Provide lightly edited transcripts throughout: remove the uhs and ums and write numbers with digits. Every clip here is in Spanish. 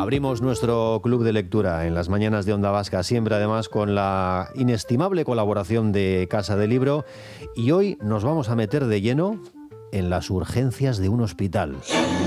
Abrimos nuestro club de lectura en las mañanas de Onda Vasca, siempre además con la inestimable colaboración de Casa del Libro, y hoy nos vamos a meter de lleno en las urgencias de un hospital.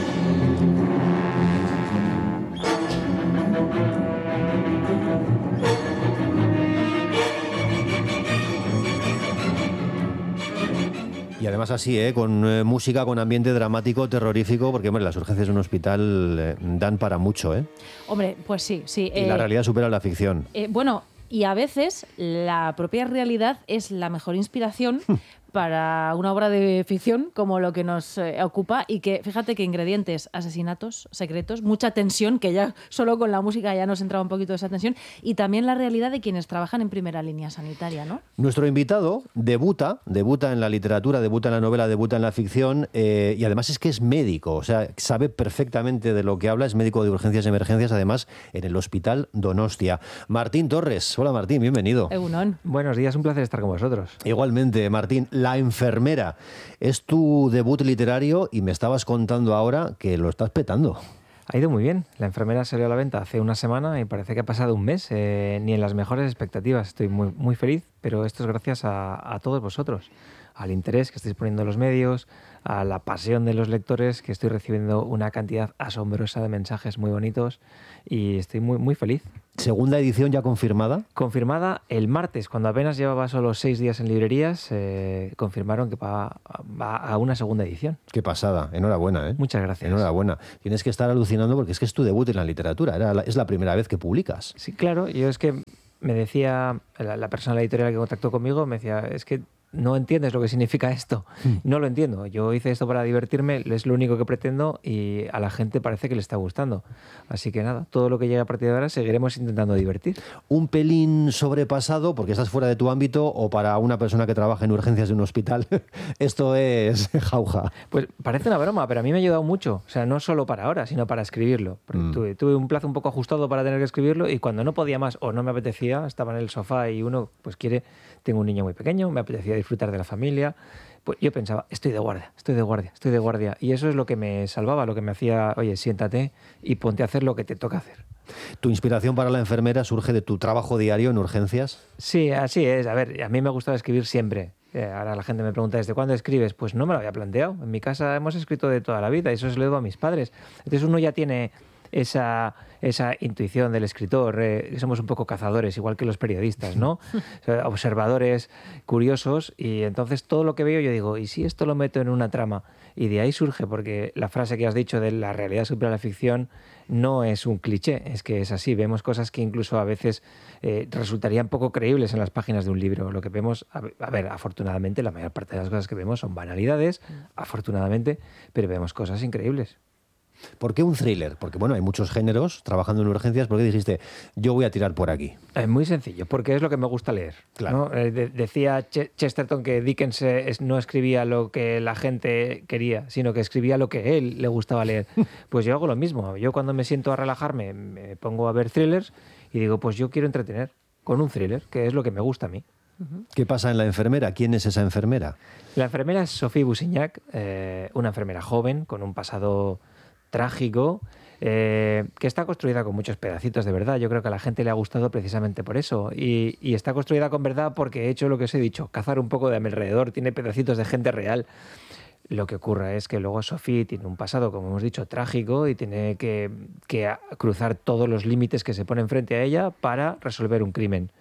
Y además así, con música, con ambiente dramático, terrorífico, porque hombre, las urgencias de un hospital dan para mucho, ¿eh? Hombre, pues sí. Y la realidad supera la ficción. Bueno, y a veces la propia realidad es la mejor inspiración para una obra de ficción como lo que nos ocupa, y que, fíjate que ingredientes: asesinatos secretos, mucha tensión, que ya solo con la música ya nos entraba un poquito de esa tensión, y también la realidad de quienes trabajan en primera línea sanitaria, ¿no? Nuestro invitado debuta en la literatura, debuta en la novela, debuta en la ficción, y además es que es médico, o sea, sabe perfectamente de lo que habla, es médico de urgencias y emergencias, además en el Hospital Donostia. Martín Torres. Hola Martín, bienvenido. Egunon. Buenos días, un placer estar con vosotros. Igualmente, Martín. La enfermera es tu debut literario y me estabas contando ahora que lo estás petando. Ha ido muy bien. La enfermera salió a la venta hace una semana y parece que ha pasado un mes, ni en las mejores expectativas. Estoy muy, muy feliz, pero esto es gracias a todos vosotros, al interés que estáis poniendo en los medios, a la pasión de los lectores, que estoy recibiendo una cantidad asombrosa de mensajes muy bonitos y estoy muy, muy feliz. ¿Segunda edición ya confirmada? Confirmada el martes, cuando apenas llevaba solo 6 días en librerías, confirmaron que va a una segunda edición. Qué pasada, enhorabuena, ¿eh? Muchas gracias. Enhorabuena. Tienes que estar alucinando porque es que es tu debut en la literatura, es la primera vez que publicas. Sí, claro, yo es que me decía, la persona de la editorial que contactó conmigo, me decía, es que no entiendes lo que significa esto. No lo entiendo. Yo hice esto para divertirme, es lo único que pretendo y a la gente parece que le está gustando. Así que nada, todo lo que llegue a partir de ahora seguiremos intentando divertir. Un pelín sobrepasado porque estás fuera de tu ámbito, o para una persona que trabaja en urgencias de un hospital, esto es jauja. Pues parece una broma, pero a mí me ha ayudado mucho. O sea, no solo para ahora, sino para escribirlo. Tuve un plazo un poco ajustado para tener que escribirlo y cuando no podía más o no me apetecía, estaba en el sofá y uno pues quiere... Tengo un niño muy pequeño, me apetecía disfrutar de la familia. Pues yo pensaba, estoy de guardia. Y eso es lo que me salvaba, lo que me hacía, oye, siéntate y ponte a hacer lo que te toca hacer. ¿Tu inspiración para la enfermera surge de tu trabajo diario en urgencias? Sí, así es. A ver, a mí me ha gustado escribir siempre. Ahora la gente me pregunta, ¿desde cuándo escribes? Pues no me lo había planteado. En mi casa hemos escrito de toda la vida y eso se lo debo a mis padres. Entonces uno ya tiene esa intuición del escritor. Somos un poco cazadores, igual que los periodistas, ¿no? Observadores, curiosos, y entonces todo lo que veo yo digo, ¿y si esto lo meto en una trama? Y de ahí surge, porque la frase que has dicho de la realidad supera la ficción no es un cliché, es que es así. Vemos cosas que incluso a veces resultarían poco creíbles en las páginas de un libro. Lo que vemos, a ver, afortunadamente la mayor parte de las cosas que vemos son banalidades, afortunadamente, pero vemos cosas increíbles. ¿Por qué un thriller? Porque bueno, hay muchos géneros trabajando en urgencias. ¿Por qué dijiste, yo voy a tirar por aquí? Es muy sencillo, porque es lo que me gusta leer. Claro. ¿No? Decía Chesterton que Dickens no escribía lo que la gente quería, sino que escribía lo que él le gustaba leer. Pues yo hago lo mismo. Yo cuando me siento a relajarme me pongo a ver thrillers y digo, pues yo quiero entretener con un thriller, que es lo que me gusta a mí. ¿Qué pasa en la enfermera? ¿Quién es esa enfermera? La enfermera es Sophie Boussignac, una enfermera joven con un pasado trágico, que está construida con muchos pedacitos de verdad. Yo creo que a la gente le ha gustado precisamente por eso. Y está construida con verdad porque he hecho lo que os he dicho, cazar un poco de mi alrededor, tiene pedacitos de gente real. Lo que ocurre es que luego Sophie tiene un pasado, como hemos dicho, trágico y tiene que cruzar todos los límites que se ponen frente a ella para resolver un crimen.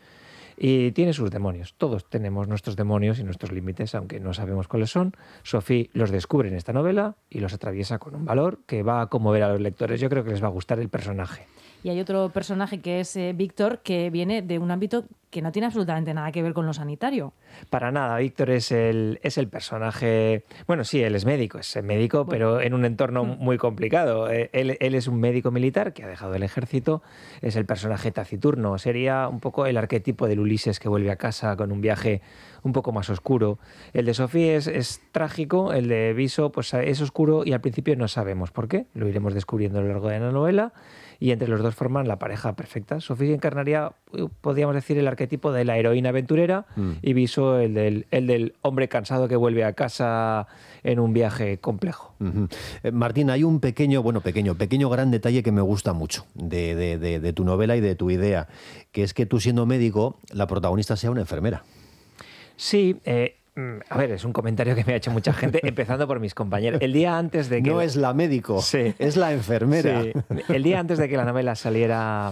Y tiene sus demonios. Todos tenemos nuestros demonios y nuestros límites, aunque no sabemos cuáles son. Sophie los descubre en esta novela y los atraviesa con un valor que va a conmover a los lectores. Yo creo que les va a gustar el personaje. Y hay otro personaje que es Víctor, que viene de un ámbito que no tiene absolutamente nada que ver con lo sanitario. Para nada, Víctor es el personaje... Bueno, sí, él es médico, bueno, pero en un entorno muy complicado. Él es un médico militar que ha dejado el ejército, es el personaje taciturno, sería un poco el arquetipo del Ulises que vuelve a casa con un viaje un poco más oscuro. El de Sophie es trágico, el de Viso pues es oscuro y al principio no sabemos por qué, lo iremos descubriendo a lo largo de la novela y entre los dos forman la pareja perfecta. Sophie encarnaría, podríamos decir, el arquetipo de la heroína aventurera y viso el del hombre cansado que vuelve a casa en un viaje complejo. Martín, hay un pequeño gran detalle que me gusta mucho de tu novela y de tu idea, que es que tú, siendo médico, la protagonista sea una enfermera. Sí, a ver, es un comentario que me ha hecho mucha gente, empezando por mis compañeros. El día antes de que... No es la médico, sí, es la enfermera. Sí. El día antes de que la novela saliera...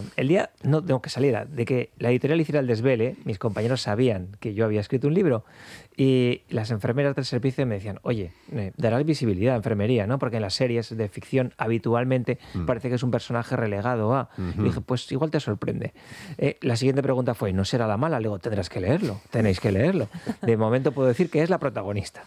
de que la editorial hiciera el desvele, mis compañeros sabían que yo había escrito un libro y las enfermeras del servicio me decían, oye, darás visibilidad a enfermería, ¿no? Porque en las series de ficción habitualmente parece que es un personaje relegado a... Y dije, pues igual te sorprende. La siguiente pregunta fue, ¿no será la mala? Le digo, tenéis que leerlo. De momento puedo decir que es la protagonista.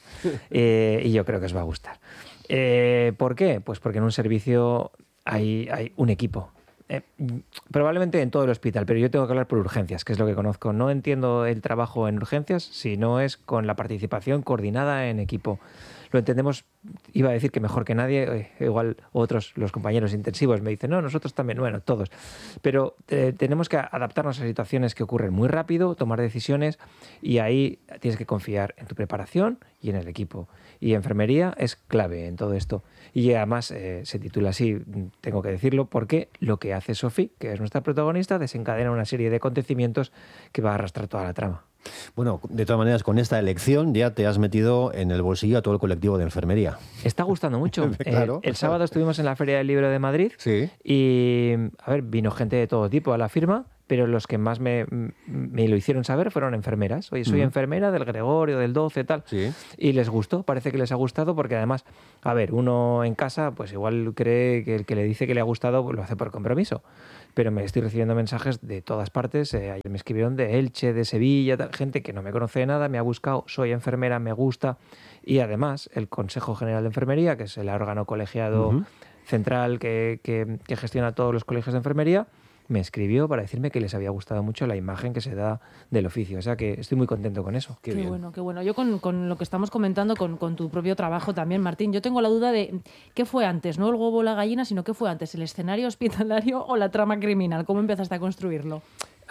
Y yo creo que os va a gustar. ¿Por qué? Pues porque en un servicio hay un equipo. Probablemente en todo el hospital, pero yo tengo que hablar por urgencias, que es lo que conozco. No entiendo el trabajo en urgencias si no es con la participación coordinada en equipo. Lo entendemos, iba a decir que mejor que nadie, igual otros, los compañeros intensivos me dicen, no, nosotros también, bueno, todos. Pero tenemos que adaptarnos a situaciones que ocurren muy rápido, tomar decisiones, y ahí tienes que confiar en tu preparación y en el equipo. Y enfermería es clave en todo esto. Y además se titula así, tengo que decirlo, porque lo que hace Sophie, que es nuestra protagonista, desencadena una serie de acontecimientos que va a arrastrar toda la trama. Bueno, de todas maneras, con esta elección ya te has metido en el bolsillo a todo el colectivo de enfermería. Está gustando mucho. Claro. El sábado estuvimos en la Feria del Libro de Madrid. Sí. Y, a ver, vino gente de todo tipo a la firma, pero los que más me lo hicieron saber fueron enfermeras. Oye, soy enfermera del Gregorio, del 12, tal. Sí. Y les gustó, parece que les ha gustado, porque además, a ver, uno en casa, pues igual cree que el que le dice que le ha gustado pues lo hace por compromiso. Pero me estoy recibiendo mensajes de todas partes. Ayer me escribieron de Elche, de Sevilla, tal, gente que no me conoce de nada, me ha buscado, soy enfermera, me gusta. Y además, el Consejo General de Enfermería, que es el órgano colegiado central que gestiona todos los colegios de enfermería, me escribió para decirme que les había gustado mucho la imagen que se da del oficio. O sea que estoy muy contento con eso. Qué bueno, qué bueno. Yo con lo que estamos comentando, con tu propio trabajo también, Martín, yo tengo la duda de qué fue antes, no el huevo o la gallina, sino qué fue antes, el escenario hospitalario o la trama criminal. ¿Cómo empezaste a construirlo?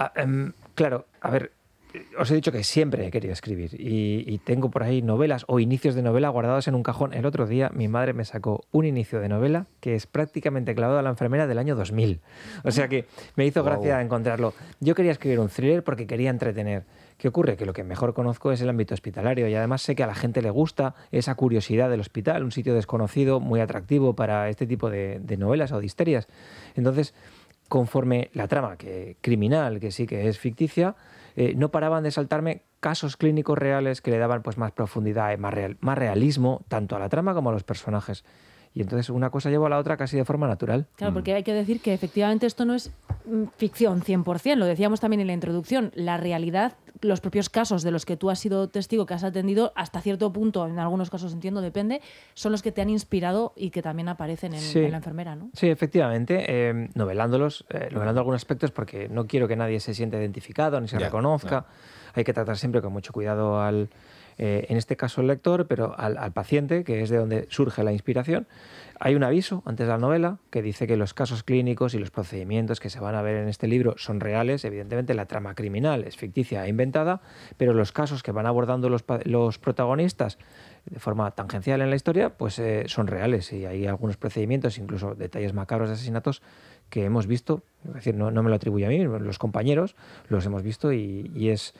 Claro, a ver, os he dicho que siempre he querido escribir y tengo por ahí novelas o inicios de novela guardados en un cajón. El otro día mi madre me sacó un inicio de novela que es prácticamente clavado a la enfermera del año 2000. O sea que me hizo gracia encontrarlo. Yo quería escribir un thriller porque quería entretener. ¿Qué ocurre? Que lo que mejor conozco es el ámbito hospitalario y además sé que a la gente le gusta esa curiosidad del hospital, un sitio desconocido muy atractivo para este tipo de novelas o de histerias. Entonces, conforme la trama que criminal, que sí que es ficticia, no paraban de saltarme casos clínicos reales que le daban pues más profundidad, más realismo, tanto a la trama como a los personajes. Y entonces una cosa lleva a la otra casi de forma natural. Claro, porque hay que decir que efectivamente esto no es ficción 100%, lo decíamos también en la introducción. La realidad, los propios casos de los que tú has sido testigo, que has atendido, hasta cierto punto, en algunos casos entiendo, depende, son los que te han inspirado y que también aparecen en la enfermera, ¿no? Sí, efectivamente, novelando algunos aspectos porque no quiero que nadie se sienta identificado ni se reconozca. Hay que tratar siempre con mucho cuidado en este caso el lector, pero al paciente, que es de donde surge la inspiración. Hay un aviso antes de la novela que dice que los casos clínicos y los procedimientos que se van a ver en este libro son reales. Evidentemente la trama criminal es ficticia e inventada, pero los casos que van abordando los protagonistas de forma tangencial en la historia, pues son reales y hay algunos procedimientos, incluso detalles macabros de asesinatos que hemos visto, es decir, no me lo atribuye a mí, los compañeros los hemos visto y es...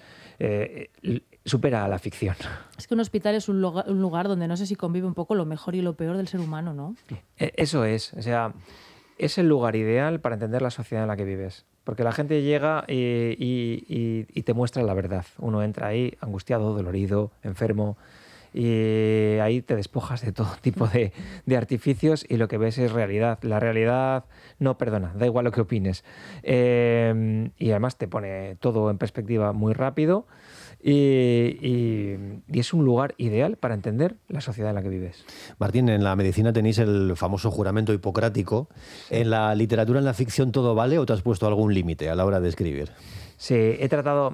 supera a la ficción. Es que un hospital es un lugar donde no sé si convive un poco lo mejor y lo peor del ser humano, ¿no? Eso es, o sea, es el lugar ideal para entender la sociedad en la que vives. Porque la gente llega y te muestra la verdad. Uno entra ahí angustiado, dolorido, enfermo, y ahí te despojas de todo tipo de artificios y lo que ves es realidad. La realidad no perdona, da igual lo que opines. Y además te pone todo en perspectiva muy rápido y es un lugar ideal para entender la sociedad en la que vives. Martín, en la medicina tenéis el famoso juramento hipocrático. Sí. ¿En la literatura, en la ficción, todo vale o te has puesto algún límite a la hora de escribir? Sí, he tratado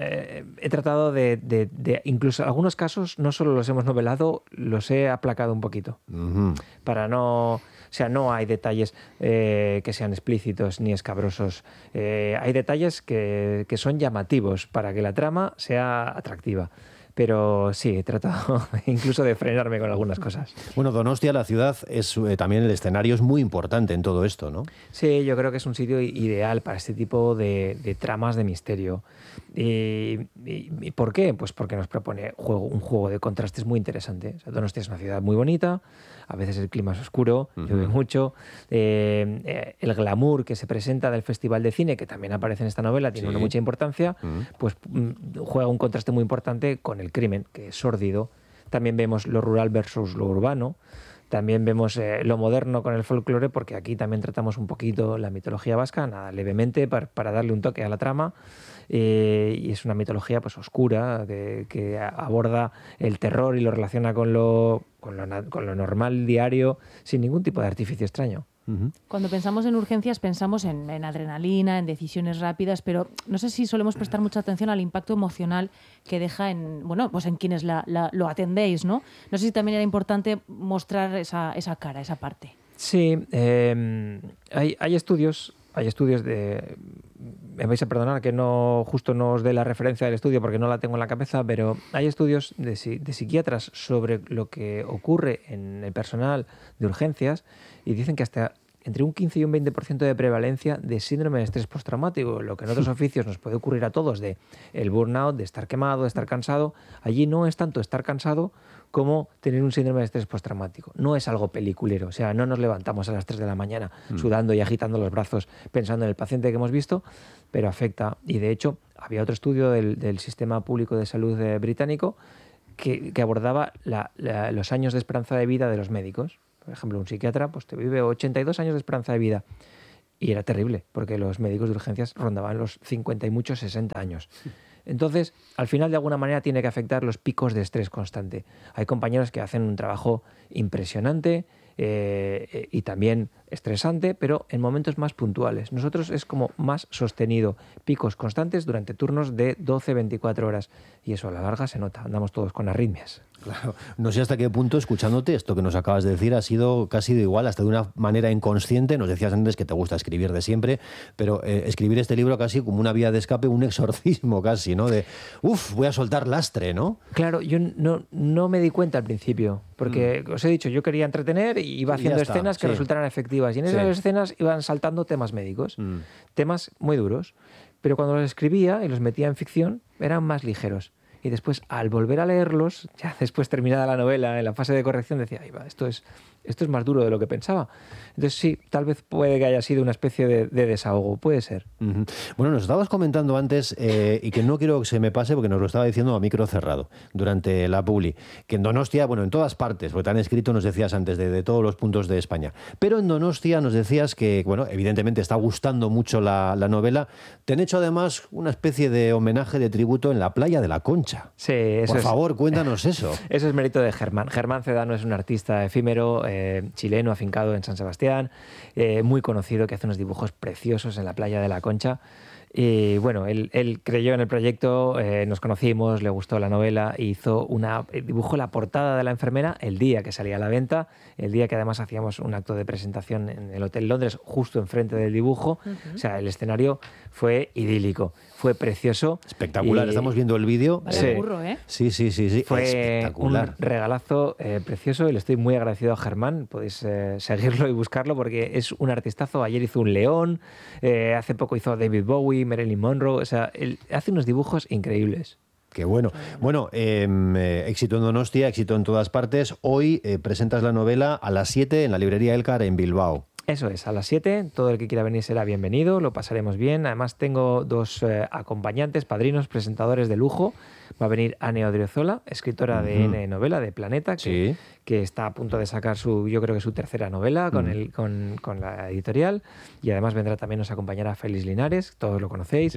de incluso algunos casos no solo los hemos novelado, los he aplacado un poquito para no sea, no hay detalles que sean explícitos ni escabrosos. Hay detalles que son llamativos para que la trama sea atractiva. Pero sí, he tratado incluso de frenarme con algunas cosas. Bueno, Donostia, la ciudad, es también el escenario es muy importante en todo esto, ¿no? Sí, yo creo que es un sitio ideal para este tipo de tramas de misterio. ¿Y por qué? Pues porque nos propone un juego de contrastes muy interesante. O sea, Donostia es una ciudad muy bonita, a veces el clima es oscuro, llueve mucho. El glamour que se presenta del Festival de Cine, que también aparece en esta novela, tiene mucha importancia, pues juega un contraste muy importante con el crimen, que es sórdido. También vemos lo rural versus lo urbano. También vemos lo moderno con el folclore, porque aquí también tratamos un poquito la mitología vasca, nada, levemente, para darle un toque a la trama. Y es una mitología pues oscura, que aborda el terror y lo relaciona con lo normal diario, sin ningún tipo de artificio extraño. Cuando pensamos en urgencias pensamos en adrenalina, en decisiones rápidas, pero no sé si solemos prestar mucha atención al impacto emocional que deja en quienes lo atendéis, ¿no? No sé si también era importante mostrar esa cara, esa parte. Sí, hay estudios de... Me vais a perdonar que no os dé la referencia del estudio porque no la tengo en la cabeza, pero hay estudios de psiquiatras sobre lo que ocurre en el personal de urgencias y dicen que hasta entre un 15 y un 20% de prevalencia de síndrome de estrés postraumático, lo que en otros oficios nos puede ocurrir a todos, de el burnout, de estar quemado, de estar cansado. Allí no es tanto estar cansado como tener un síndrome de estrés postraumático. No es algo peliculero, o sea, no nos levantamos a las 3 de la mañana sudando y agitando los brazos pensando en el paciente que hemos visto, pero afecta. Y de hecho, había otro estudio del Sistema Público de Salud británico que abordaba los años de esperanza de vida de los médicos. Por ejemplo, un psiquiatra pues te vive 82 años de esperanza de vida. Y era terrible, porque los médicos de urgencias rondaban los 50 y muchos 60 años. Entonces, al final, de alguna manera, tiene que afectar los picos de estrés constante. Hay compañeros que hacen un trabajo impresionante y también estresante, pero en momentos más puntuales. Nosotros es como más sostenido, picos constantes durante turnos de 12-24 horas. Y eso a la larga se nota, andamos todos con arritmias. Claro, no sé hasta qué punto, escuchándote, esto que nos acabas de decir ha sido casi de igual, hasta de una manera inconsciente. Nos decías antes que te gusta escribir de siempre, pero escribir este libro casi como una vía de escape, un exorcismo casi, ¿no? De, voy a soltar lastre, ¿no? Claro, yo no me di cuenta al principio, porque os he dicho, yo quería entretener y iba haciendo escenas que resultaran efectivas. Y en esas escenas iban saltando temas médicos, temas muy duros, pero cuando los escribía y los metía en ficción eran más ligeros. Y después, al volver a leerlos, ya después terminada la novela, en la fase de corrección, decía, ahí va, esto es más duro de lo que pensaba. Entonces sí, tal vez puede que haya sido una especie de desahogo, puede ser. Bueno, nos estabas comentando antes, y que no quiero que se me pase, porque nos lo estaba diciendo a micro cerrado durante la publi, que en Donostia, bueno, en todas partes, porque te han escrito, nos decías antes, de todos los puntos de España, pero en Donostia nos decías que, bueno, evidentemente está gustando mucho la novela. Te han hecho además una especie de homenaje, de tributo en la playa de la Concha. Sí, eso Por favor, cuéntanos eso. Eso es mérito de Germán. Germán Cedano es un artista efímero, chileno, afincado en San Sebastián, muy conocido, que hace unos dibujos preciosos en la playa de la Concha. Y bueno, él creyó en el proyecto, nos conocimos, le gustó la novela, dibujó la portada de la enfermera el día que salía a la venta, el día que además hacíamos un acto de presentación en el Hotel Londres, justo enfrente del dibujo. O sea, el escenario fue idílico, fue precioso. Espectacular, estamos viendo el vídeo. Vaya burro, ¿eh? Sí. Fue espectacular. Un regalazo precioso y le estoy muy agradecido a Germán. Podéis seguirlo y buscarlo porque es un artistazo. Ayer hizo un león, hace poco hizo a David Bowie, Marilyn Monroe. O sea, él hace unos dibujos increíbles. Qué bueno. Bueno, éxito en Donostia, éxito en todas partes. Hoy presentas la novela a las 7 en la librería Elkar en Bilbao. Eso es, a las 7, todo el que quiera venir será bienvenido, lo pasaremos bien. Además tengo dos acompañantes, padrinos, presentadores de lujo. Va a venir Ane Odriozola, escritora de N novela, de Planeta, que está a punto de sacar yo creo que su tercera novela con la editorial. Y además vendrá también, nos acompañará Félix Linares, todos lo conocéis,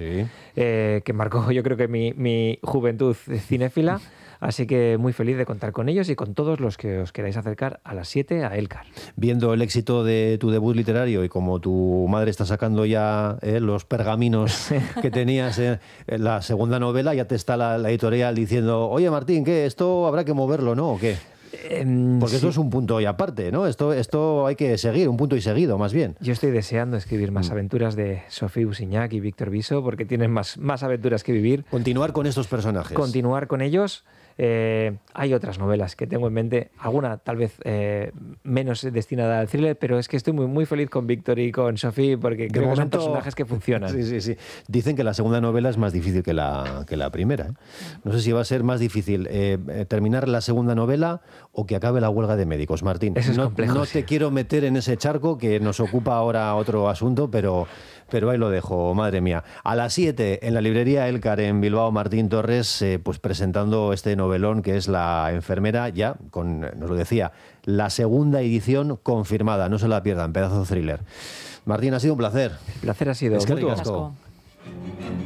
que marcó yo creo que mi juventud cinéfila. Así que muy feliz de contar con ellos y con todos los que os queráis acercar a las 7 a Elkar. Viendo el éxito de tu debut literario y como tu madre está sacando ya los pergaminos que tenías en la segunda novela, ya te está la editorial diciendo, oye Martín, ¿qué? ¿Esto habrá que moverlo, no? ¿O qué? Porque esto es un punto y aparte, ¿no? Esto hay que seguir, un punto y seguido, más bien. Yo estoy deseando escribir más aventuras de Sophie Busignac y Víctor Viso, porque tienen más aventuras que vivir. Continuar con estos personajes. Continuar con ellos. Hay otras novelas que tengo en mente, alguna tal vez menos destinada al thriller, pero es que estoy muy, muy feliz con Víctor y con Sophie porque creo que son personajes que funcionan. Sí. Dicen que la segunda novela es más difícil que la primera. No sé si va a ser más difícil terminar la segunda novela o que acabe la huelga de médicos, Martín. Eso es complejo, no te quiero meter en ese charco que nos ocupa ahora otro asunto, pero ahí lo dejo, madre mía. A las 7 en la librería Elcar en Bilbao, Martín Torres, pues presentando este novelón que es La enfermera, ya nos lo decía, la segunda edición confirmada, no se la pierdan, pedazo de thriller. Martín, ha sido un placer. El placer ha sido Es que mutuo. ricasco.